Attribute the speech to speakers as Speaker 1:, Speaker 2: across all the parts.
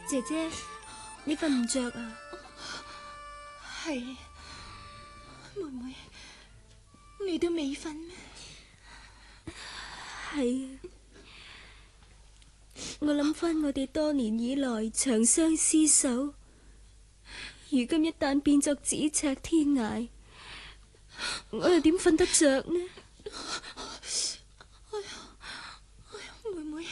Speaker 1: 姐姐，你瞓唔着啊？
Speaker 2: 係，妹妹，你都未瞓咩？
Speaker 1: 係啊，我諗翻我哋多年以來長相廝守，如今一旦變作咫尺天涯，我又點瞓得着呢？
Speaker 2: 妹妹，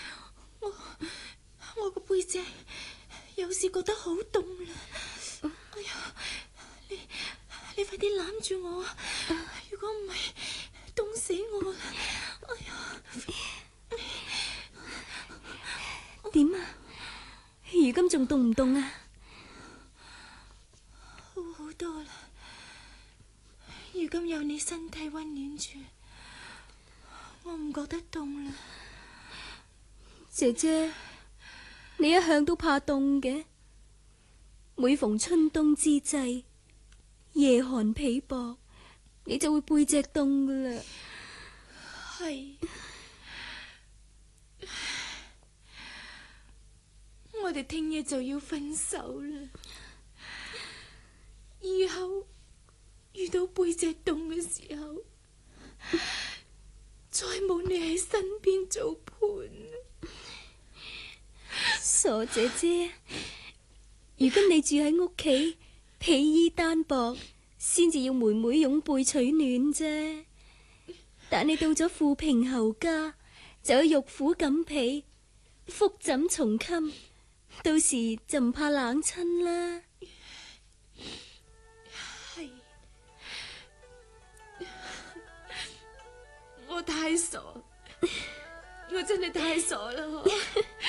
Speaker 2: 我個背脊有時覺得好凍啦。哎呀，你快啲攬住我啊！如果唔係，凍死我啦！哎呀，
Speaker 1: 點啊？如今仲凍唔凍啊？
Speaker 2: 好好多啦。如今有你身體溫暖住，我唔覺得凍啦。
Speaker 1: 姐姐，你一向都怕凍嘅，每逢春冬之際，夜寒被薄，你就會背脊凍噶啦。
Speaker 2: 係，我哋聽日就要分手啦。以後遇到背脊凍嘅時候，再冇你喺身邊做伴。
Speaker 1: 傻姐姐，如今你住喺屋企，被衣單薄，先至要妹妹擁背取暖啫。但你到咗富平侯家，就有玉虎錦被、福枕松衾，到時就唔怕冷親啦。
Speaker 2: 係，我太傻，我真係太傻啦！